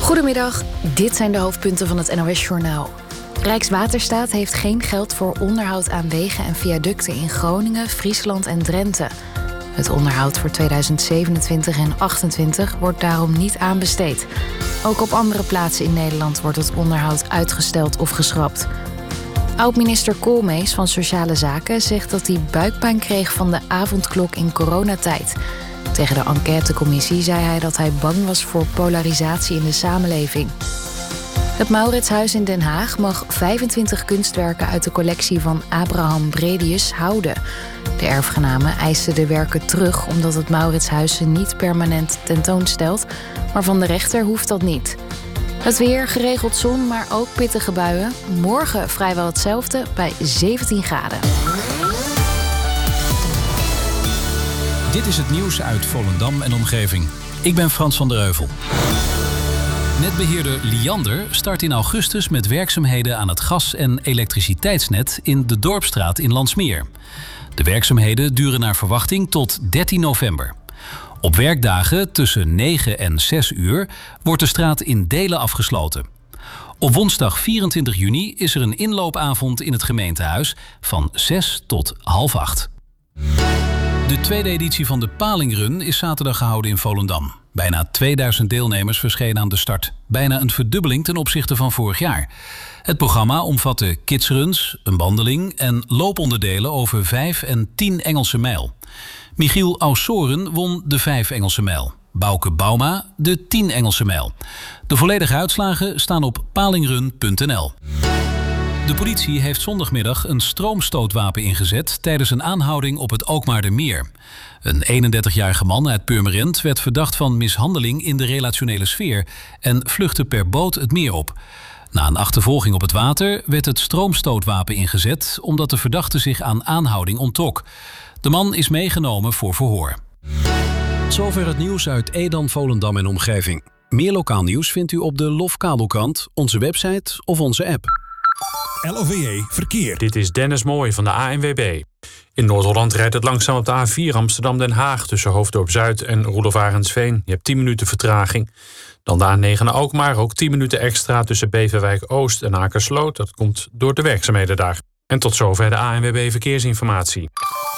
Goedemiddag, dit zijn de hoofdpunten van het NOS-journaal. Rijkswaterstaat heeft geen geld voor onderhoud aan wegen en viaducten in Groningen, Friesland en Drenthe. Het onderhoud voor 2027 en 2028 wordt daarom niet aanbesteed. Ook op andere plaatsen in Nederland wordt het onderhoud uitgesteld of geschrapt. Oud-minister Koolmees van Sociale Zaken zegt dat hij buikpijn kreeg van de avondklok in coronatijd. Tegen de enquêtecommissie zei hij dat hij bang was voor polarisatie in de samenleving. Het Mauritshuis in Den Haag mag 25 kunstwerken uit de collectie van Abraham Bredius houden. De erfgenamen eisten de werken terug omdat het Mauritshuis ze niet permanent tentoonstelt, maar van de rechter hoeft dat niet. Het weer, geregeld zon, maar ook pittige buien. Morgen vrijwel hetzelfde bij 17 graden. Dit is het nieuws uit Volendam en omgeving. Ik ben Frans van der Heuvel. Netbeheerder Liander start in augustus met werkzaamheden aan het gas- en elektriciteitsnet in de Dorpsstraat in Landsmeer. De werkzaamheden duren naar verwachting tot 13 november. Op werkdagen tussen 9 en 6 uur wordt de straat in delen afgesloten. Op woensdag 24 juni is er een inloopavond in het gemeentehuis van 6 tot 7:30. De tweede editie van de Palingrun is zaterdag gehouden in Volendam. Bijna 2000 deelnemers verschenen aan de start. Bijna een verdubbeling ten opzichte van vorig jaar. Het programma omvatte kidsruns, een wandeling en looponderdelen over 5 en 10 Engelse mijl. Michiel Aussoren won de 5 Engelse mijl. Bouke Bauma de 10 Engelse mijl. De volledige uitslagen staan op palingrun.nl. De politie heeft zondagmiddag een stroomstootwapen ingezet tijdens een aanhouding op het Alkmaardermeer. Een 31-jarige man uit Purmerend werd verdacht van mishandeling in de relationele sfeer en vluchtte per boot het meer op. Na een achtervolging op het water werd het stroomstootwapen ingezet omdat de verdachte zich aan aanhouding onttrok. De man is meegenomen voor verhoor. Zover het nieuws uit Edam, Volendam en omgeving. Meer lokaal nieuws vindt u op de LOF-kabelkrant, onze website of onze app. LOVE Verkeer. Dit is Dennis Mooij van de ANWB. In Noord-Holland rijdt het langzaam op de A4 Amsterdam-Den Haag... tussen Hoofddorp-Zuid en Roelof Arendsveen. Je hebt 10 minuten vertraging. Dan de A9 naar Alkmaar, ook 10 minuten extra... tussen Beverwijk-Oost en Akersloot. Dat komt door de werkzaamheden daar. En tot zover de ANWB Verkeersinformatie.